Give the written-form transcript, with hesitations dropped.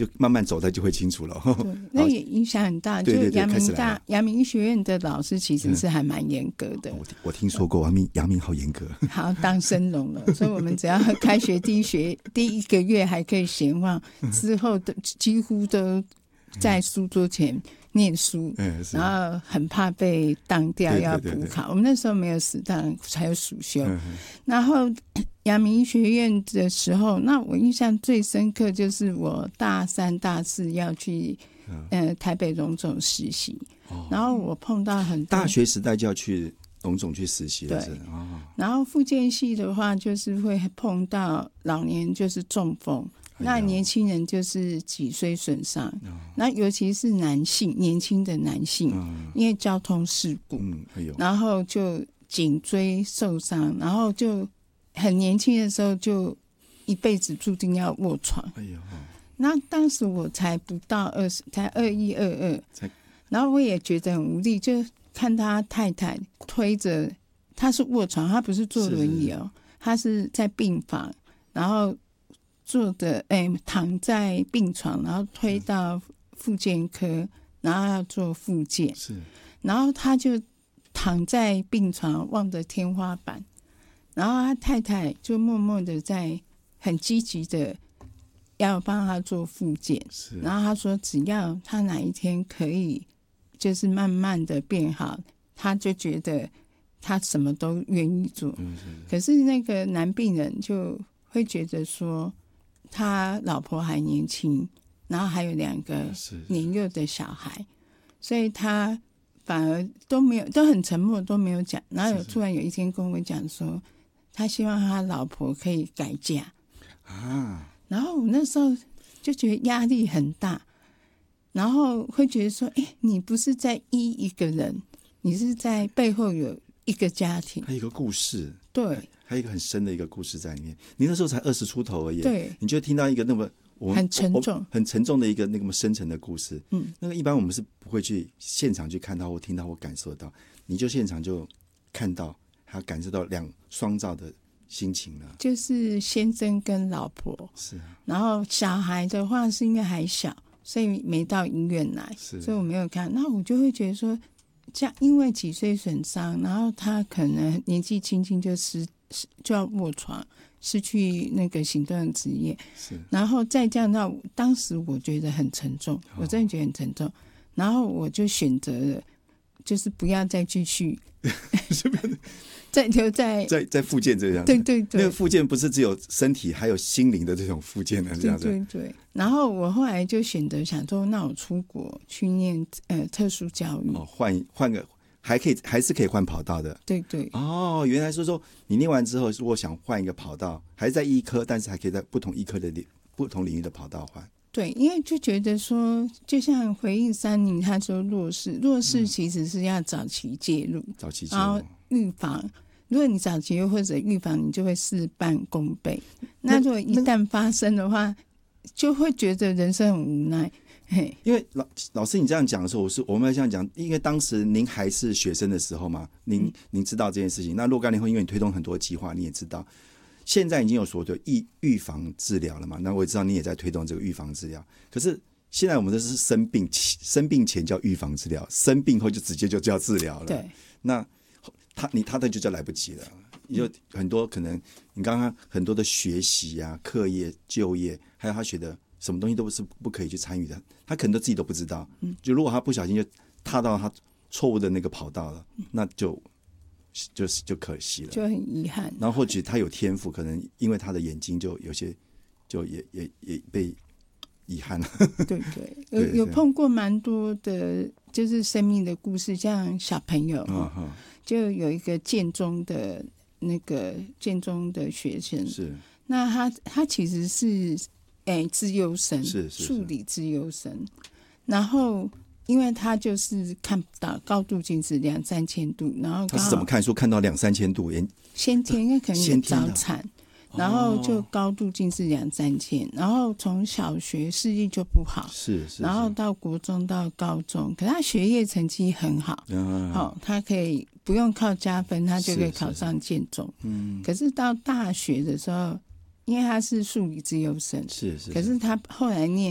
就慢慢走的就会清楚了。 对，那也影响很大。 对对对， 阳明医学院的老师其实是还蛮严格的。 我听说过阳明好严格。 好，当生龙了，所以我们只要开学第一个月还可以闲晃，之后的几乎都在书桌前念书，然后很怕被当掉，要补考。我们那时候没有死当，还有暑修。然后阳明医学院的时候，那我印象最深刻就是我大3、大4要去台北荣总实习，然后我碰到很多大学时代就要去荣总去实习了。对， 然后复健系的话，就是会碰到老年就是中风。那年轻人就是脊髓损伤，那尤其是男性，年轻的男性，因为交通事故，然后就颈椎受伤，然后就很年轻的时候就一辈子注定要卧床。那当时我才不到20，才21、22，然后我也觉得很无力，就看他太太推着，他是卧床，他不是坐轮椅哦，他是在病房，然后躺在病床，然后推到复健科，然后要做复健，然后他就躺在病床望着天花板，然后他太太就默默的在很积极的要帮他做复健，然后他说只要他哪一天可以就是慢慢的变好，他就觉得他什么都愿意做。可是那个男病人就会觉得说他老婆还年轻，然后还有2个年幼的小孩，所以他反而都很沉默，都没有讲。然后突然有一天跟我讲说，他希望他老婆可以改嫁然后我那时候就觉得压力很大，然后会觉得说，你不是在医一个人，你是在背后有一个家庭， 还有一个故事。 对， 还有一个很深的一个故事在里面。你那时候才20出头而已， 对， 你就听到一个那么很沉重的一个那么深沉的故事。那个一般我们是不会去现场去看到或听到或感受到，你就现场就看到，还感受到双照的心情了。 就是先生跟老婆然后小孩的话是因为还小，所以没到医院来，所以我没有看。那我就会觉得说，这样因为脊髓损伤，然后他可能年纪轻轻就要卧床，失去那个行动的职业，然后再这样到当时我觉得很沉重，我真的觉得很沉重，然后我就选择了就是不要再继续再留在复健这样子。对，那个复健不是只有身体还有心灵的这种复健的这样子。 对。然后我后来就选择想说，那我出国去念特殊教育， 换个还是可以换跑道的。 对。 原来说你念完之后，如果想换一个跑道，还是在医科，但是还可以在不同医科的不同领域的跑道换。 对，因为就觉得说，就像回应三林他说弱势其实是要早期介入，然后预防。如果你早期或者预防，你就会事半功倍。那如果一旦发生的话，就会觉得人生很无奈。 因为老师你这样讲的时候，我们要这样讲，因为当时您还是学生的时候嘛，您知道这件事情。那若干年后，因为你推动很多计划，你也知道，现在已经有所谓的预防治疗了嘛。那我也知道你也在推动这个预防治疗。可是现在我们这是生病前叫预防治疗，生病后就直接就叫治疗了。 对， 那他的就叫来不及了。就很多可能你刚刚很多的学习啊、课业、就业，还有他学的什么东西都是不可以去参与的，他可能自己都不知道。就如果他不小心就踏到他错误的那个跑道了，那就可惜了， 就很遗憾。 然后或许他有天赋，可能因为他的眼睛就有些就也被遗憾了。 对，有碰过蛮多的，就是生命的故事，像小朋友，就有一个建中的学生，那他其实是资优生，数理资优生，然后因为他就是看不到，高度近视2-3千度，然后他是怎么看书看到2-3千度？ 先天，因为可能有早产，然后就高度近视2-3千，然后从小学视力就不好，然后到国中到高中，可是他学业成绩很好，他可以不用靠加分，他就可以考上建中。可是到大学的时候，因为他是数理资优生，可是他后来念